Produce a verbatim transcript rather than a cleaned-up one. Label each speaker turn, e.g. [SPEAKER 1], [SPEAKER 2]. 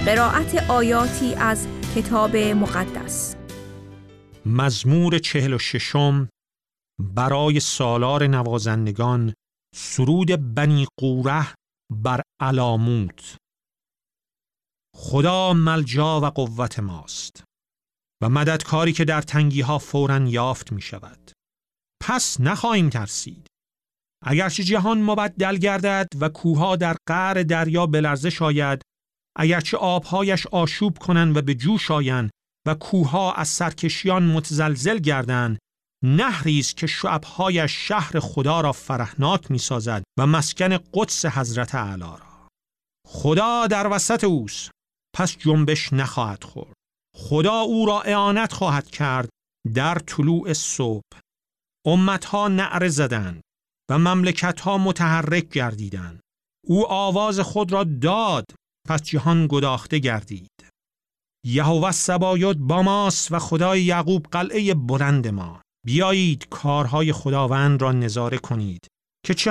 [SPEAKER 1] قرائت آیاتی از کتاب مقدس.
[SPEAKER 2] مزمور چهل و ششم برای سالار نوازندگان، سرود بنی قوره بر علاموت. خدا ملجا و قوت ماست و مددکاری که در تنگی ها فوراً یافت می شود. پس نخواهیم ترسید. اگرچه جهان مبدل گردد و کوهها در قعر دریا به لرزش آید، اگرچه آبهایش آشوب کنند و به جوش آیند و کوهها از سرکشیان متزلزل گردند، نهری است که شعبهایش شهر خدا را فرحناک می سازد و مسکن قدس حضرت اعلی را. خدا در وسط اوست، پس جنبش نخواهد خورد. خدا او را اعانت خواهد کرد در طلوع صبح. امتها نعره زدند و مملکتها متحرک گردیدند. او آواز خود را داد، پس جهان گداخته گردید. یهوه سبایوت با ماست و خدای یعقوب قلعه بلند ما. بیایید کارهای خداوند را نظاره کنید که چه